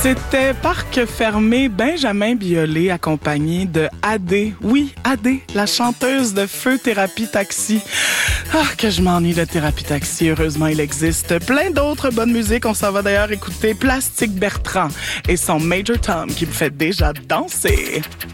C'était Parc fermé, Benjamin Biolay accompagné de Adé. Oui, Adé, la chanteuse de Feu Thérapie Taxi. Ah, que je m'ennuie de Thérapie Taxi. Heureusement, il existe plein d'autres bonnes musiques. On s'en va d'ailleurs écouter Plastique Bertrand et son Major Tom qui me fait déjà danser.